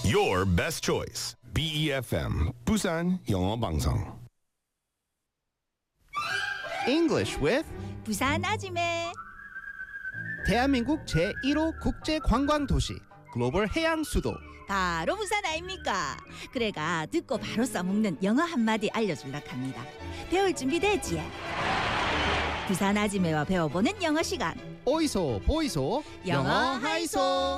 Your best choice. BEFM 부산 영어 방송. English with 부산 아지매. 대한민국 제1호 국제 관광 도시 글로벌 해양 수도. 바로 부산 아닙니까? 그래가 듣고 바로 써먹는 영어 한마디 알려줄라 합니다. 배울 준비 됐지? 부산 아지매와 배워보는 영어 시간. 오이소 보이소 영어 하이소.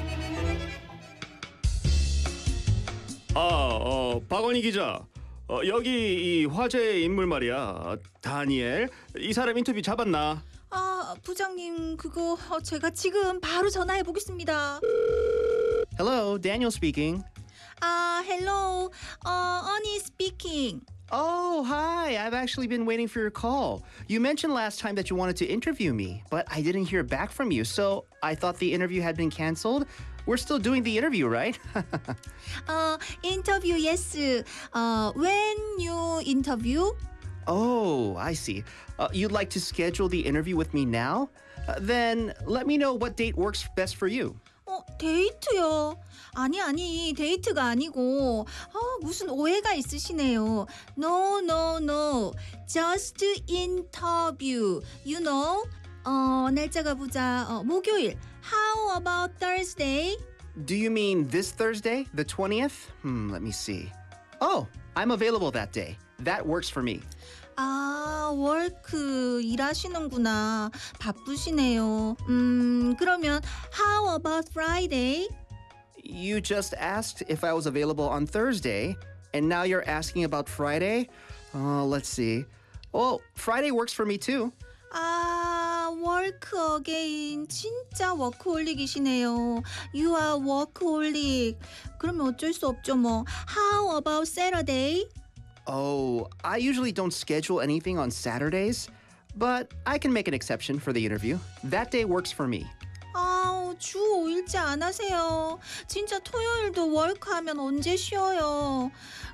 박원희 기자. 여기 이 화제의 인물 말이야. 다니엘. 이 사람 인터뷰 잡았나? 부장님 그거 제가 지금 바로 전화해 보겠습니다. Hello, Daniel speaking. hello. 언니 speaking. Oh, hi. I've actually been waiting for your call. You mentioned last time that you wanted to interview me, but I didn't hear back from you, so I thought the interview had been canceled. We're still doing the interview, right? Interview yes. When you interview? Oh, I see. You'd like to schedule the interview with me now? Then let me know what date works best for you. 데이트요. 아니 데이트가 아니고 무슨 오해가 있으시네요. No. Just interview. You know? 날짜가 보자. 목요일. How about Thursday? Do you mean this Thursday, the 20th? Let me see. Oh, I'm available that day. That works for me. 워크 일하시는구나. 바쁘시네요. 그러면 how about Friday? You just asked if I was available on Thursday, and now you're asking about Friday? Let's see. Well, Friday works for me too. work again. 진짜 워크홀릭이시네요. You are workaholic. 그러면 어쩔 수 없죠 뭐. How about Saturday? Oh, I usually don't schedule anything on Saturdays, but I can make an exception for the interview. That day works for me. 주 5일째 안 하세요. 진짜 토요일도 워크하면 언제 쉬어요.